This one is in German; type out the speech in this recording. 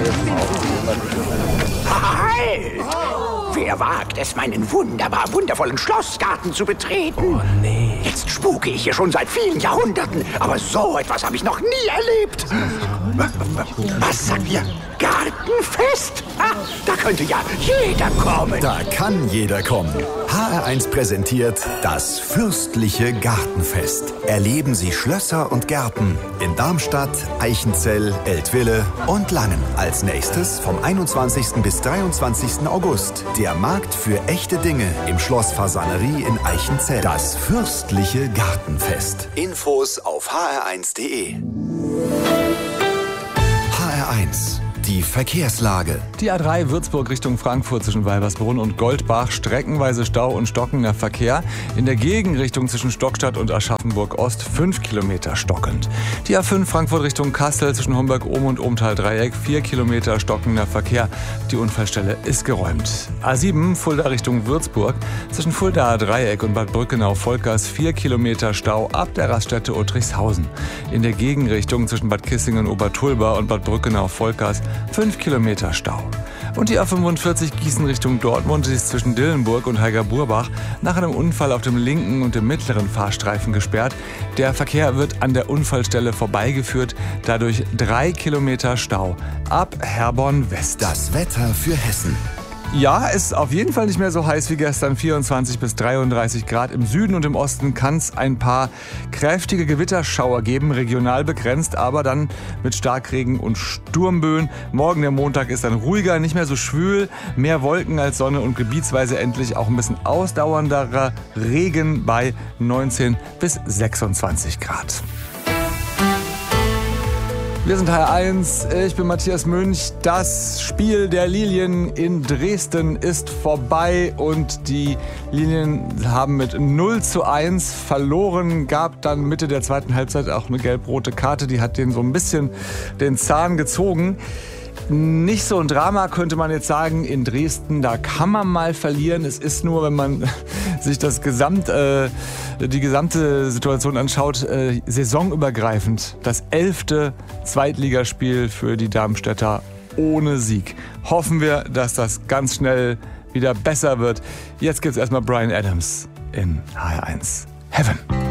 Halt! Wer wagt es, meinen wundervollen Schlossgarten zu betreten? Oh nee. Jetzt spuke ich hier schon seit vielen Jahrhunderten, aber so etwas habe ich noch nie erlebt. Was sagt ihr? Gartenfest? Da könnte ja jeder kommen. Da kann jeder kommen. HR1 präsentiert das fürstliche Gartenfest. Erleben Sie Schlösser und Gärten in Darmstadt, Eichenzell, Eltville und Langen. Als nächstes vom 21. bis 23. August der Markt für echte Dinge im Schloss Fasanerie in Eichenzell. Das fürstliche Gartenfest. Infos auf hr1.de. HR1. Die Verkehrslage. Die A3 Würzburg Richtung Frankfurt zwischen Weibersbrunn und Goldbach, streckenweise Stau und stockender Verkehr. In der Gegenrichtung zwischen Stockstadt und Aschaffenburg Ost 5 Kilometer stockend. Die A5 Frankfurt Richtung Kassel zwischen Homberg-Ohm und Ohmtal-Dreieck 4 Kilometer stockender Verkehr. Die Unfallstelle ist geräumt. A7 Fulda Richtung Würzburg zwischen Fuldaer Dreieck und Bad Brückenau-Volkers 4 Kilometer Stau ab der Raststätte Uttrichshausen. In der Gegenrichtung zwischen Bad Kissingen-Obertulba und Bad Brückenau-Volkers 5 Kilometer Stau. Und die A45 Gießen Richtung Dortmund ist zwischen Dillenburg und Heiger-Burbach nach einem Unfall auf dem linken und dem mittleren Fahrstreifen gesperrt. Der Verkehr wird an der Unfallstelle vorbeigeführt, dadurch 3 Kilometer Stau ab Herborn West. Das Wetter für Hessen. Ja, es ist auf jeden Fall nicht mehr so heiß wie gestern, 24 bis 33 Grad. Im Süden und im Osten kann es ein paar kräftige Gewitterschauer geben, regional begrenzt, aber dann mit Starkregen und Sturmböen. Morgen, der Montag, ist dann ruhiger, nicht mehr so schwül, mehr Wolken als Sonne und gebietsweise endlich auch ein bisschen ausdauernderer Regen bei 19 bis 26 Grad. Wir sind HR1, ich bin Matthias Münch. Das Spiel der Lilien in Dresden ist vorbei und die Lilien haben mit 0:1 verloren. Gab dann Mitte der zweiten Halbzeit auch eine gelb-rote Karte, die hat denen so ein bisschen den Zahn gezogen. Nicht so ein Drama, könnte man jetzt sagen, in Dresden, da kann man mal verlieren. Es ist nur, wenn man sich die gesamte Situation anschaut, saisonübergreifend das 11. Zweitligaspiel für die Darmstädter ohne Sieg. Hoffen wir, dass das ganz schnell wieder besser wird. Jetzt gibt's erstmal Bryan Adams in HR1 Heaven.